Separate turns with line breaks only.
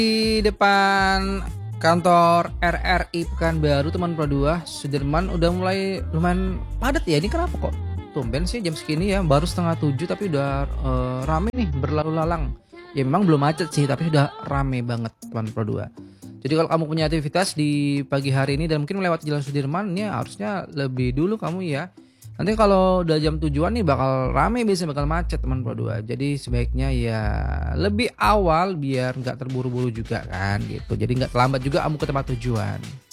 Di depan kantor RRI Pekanbaru teman Pro 2 Sudirman udah mulai lumayan padat ya. Ini kenapa kok tumben sih jam segini ya, baru setengah 7 tapi udah rame nih berlalu lalang. Ya memang belum macet sih tapi udah rame banget teman Pro 2. Jadi kalau kamu punya aktivitas di pagi hari ini dan mungkin melewati Jalan Sudirman, ya harusnya lebih dulu kamu ya. Nanti kalau udah jam tujuan nih bakal rame, biasanya bakal macet teman Pro 2. Jadi sebaiknya ya lebih awal biar nggak terburu-buru juga kan gitu. Jadi nggak terlambat juga kamu ke tempat tujuan.